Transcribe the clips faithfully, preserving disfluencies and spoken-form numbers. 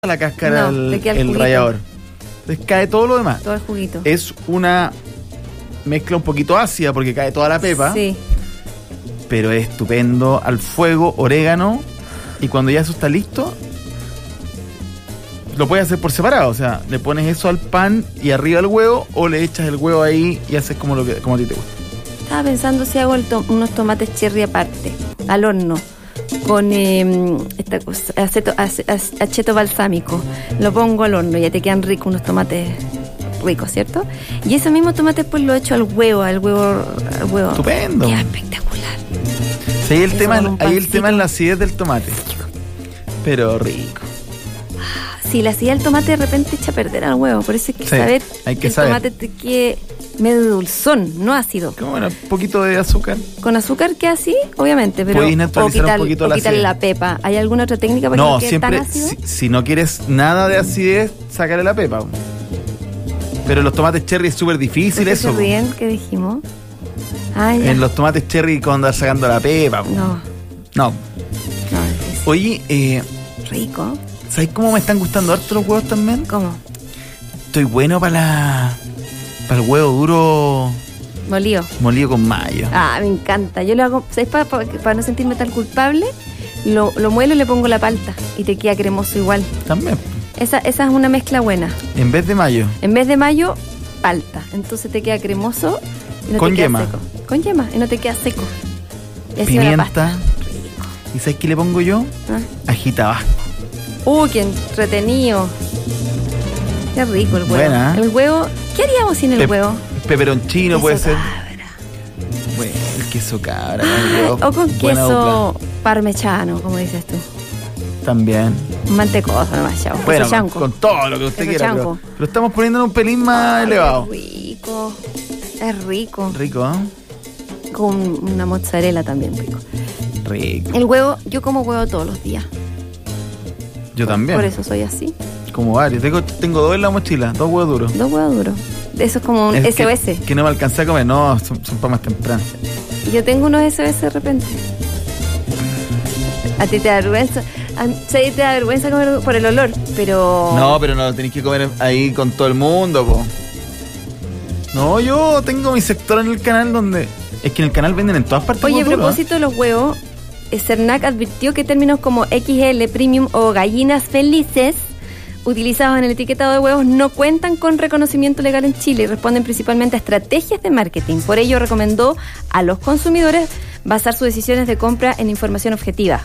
la cáscara no, el, el rallador. Entonces cae todo lo demás. Todo el juguito. Es una mezcla un poquito ácida porque cae toda la pepa. Sí. Pero es estupendo. Al fuego, orégano. Y cuando ya eso está listo, lo puedes hacer por separado. O sea, le pones eso al pan y arriba el huevo, o le echas el huevo ahí y haces como, lo que, como a ti te gusta. Estaba pensando si hago el to- unos tomates cherry aparte, al horno, con eh, esta cosa, aceto, ace- acheto balsámico. Lo pongo al horno y ya te quedan ricos unos tomates ricos, ¿cierto? Y esos mismos tomates pues lo echo al huevo, al huevo, al huevo. Estupendo. Queda espectacular. Sí, ahí el, Eso tema, con un ahí el pancito. tema es la acidez del tomate. Pero rico. Sí, la acidez del tomate de repente echa a perder al huevo. Por eso hay que Sí, saber hay que que el saber. tomate te quede medio dulzón, no ácido. Como bueno, un poquito de azúcar. Con azúcar queda así, obviamente, pero Puedes o, neutralizar un quitar, poquito o la quitarle acidez. la pepa. ¿Hay alguna otra técnica para que No, no quede tan siempre, ácido? si, si no quieres nada de acidez, sácale la pepa. Pero los tomates cherry es súper difícil ¿Por qué eso. se ríen? ¿Qué dijimos? Ah, ya. En los tomates cherry cuando andas sacando la pepa. No, No. no, es Oye, eh, rico. ¿sabes cómo me están gustando harto los huevos también? ¿Cómo? Estoy bueno para la para el huevo duro Molido. molido con mayo. Ah, me encanta. Yo lo hago, ¿sabes? Para, para, para no sentirme tan culpable, lo, lo muelo y le pongo la palta y te queda cremoso igual. También. Esa, esa es una mezcla buena. En vez de mayo. En vez de mayo, palta. Entonces te queda cremoso y no Con te queda yema. seco. Con yema y no te queda seco. Y así una pasta. Pimienta. ¿Y sabes qué le pongo yo? ¿Ah? Ají tabasco. Uy, qué entretenido. Qué rico el huevo. Buena, ¿eh? El huevo, ¿qué haríamos sin el Pep- huevo? Peperoncino Queso puede ser. cabra. Bueno, el queso cabra. con huevo, O con buena queso dupla. parmechano, como dices tú. También. Un mantecoso nomás, chavo. Bueno, Queso con, chanco. con todo lo que usted Queso quiera. Pero chanco. lo estamos poniendo en un pelín más Ay, elevado. qué rico. Es rico. Rico, ¿eh? Con una mozzarella también rico. Rico. El huevo, yo como huevo todos los días. Yo también. Por eso soy así. Como varios. Tengo, tengo dos en la mochila, dos huevos duros. Dos huevos duros. Eso es como un Es S O S. Que, que no me alcancé a comer. No, son, son para más temprano. Y yo tengo unos S O S de repente. A ti te da vergüenza. A mí, sí, te da vergüenza comer por el olor, pero... No, pero no lo tenéis que comer ahí con todo el mundo, po. No, yo tengo mi sector en el canal donde... Es que en el canal venden en todas partes. Oye, a huevos duros, ¿eh? propósito de los huevos, eh, Cernac advirtió que términos como X L, Premium o gallinas felices utilizados en el etiquetado de huevos no cuentan con reconocimiento legal en Chile y responden principalmente a estrategias de marketing. Por ello recomendó a los consumidores basar sus decisiones de compra en información objetiva.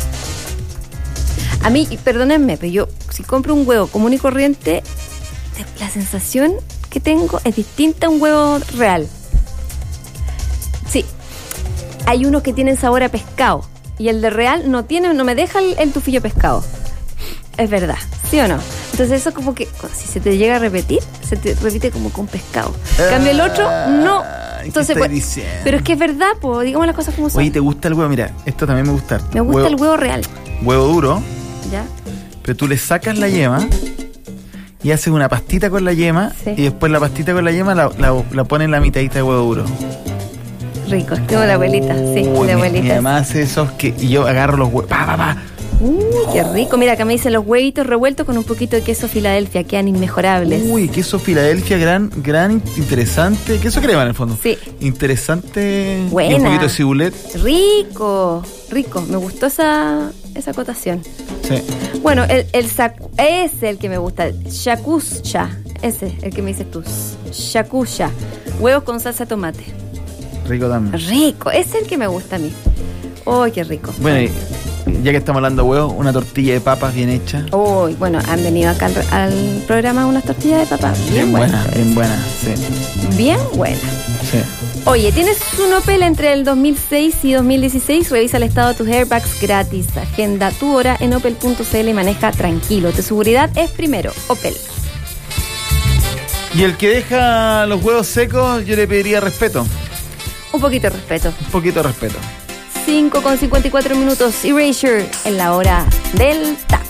A mí, y perdónenme, pero yo si compro un huevo común y corriente, la sensación que tengo es distinta a un huevo real. Sí, hay unos que tienen sabor a pescado y el de real no tiene, no me deja el, el tufillo pescado. Es verdad, ¿sí o no? Entonces eso como que si se te llega a repetir, se te repite como con pescado. En cambio el otro, no. Ay, ¿qué Entonces, estáis pues, diciendo? pero es que es verdad, pues, digamos las cosas como son. Oye, ¿te gusta el huevo? Mira, esto también me gusta. Me gusta el huevo real, Huevo duro, ¿ya? pero tú le sacas la yema y haces una pastita con la yema. Sí. Y después la pastita con la yema la, la, la pones en la mitadita de huevo duro. Rico, como la abuelita, sí, Uy, la mi, mi abuelita. mamá hace esos que... Y yo agarro los huevos. Pa, pa, pa. Uy, qué rico. Mira, acá me dicen los huevitos revueltos con un poquito de queso Filadelfia, quedan inmejorables. Uy, queso Filadelfia, gran, gran interesante. Queso crema en el fondo. Sí. Interesante. Buena. Y un poquito de cibulet. Rico, rico. Me gustó esa, esa acotación. Sí. Bueno, el, el sacu, ese es el que me gusta, el shakusha, ese, el que me dices tú, shakusha, huevos con salsa de tomate. Rico también. Rico, ese es el que me gusta a mí. ¡Uy, qué rico! Bueno, y ya que estamos hablando de huevos, una tortilla de papas bien hecha. Uy, bueno, han venido acá al, al programa unas tortillas de papa bien, Bien buenas. buena, bien buena. Sí. Bien buenas. Sí. Oye, ¿tienes un Opel entre el dos mil seis y dos mil dieciséis? Revisa el estado de tus airbags gratis. Agenda tu hora en opel punto c l y maneja tranquilo. Tu seguridad es primero. Opel. Y el que deja los huevos secos, yo le pediría respeto. Un poquito de respeto. Un poquito de respeto. cinco con cincuenta y cuatro minutos. Erasure en la hora del taco.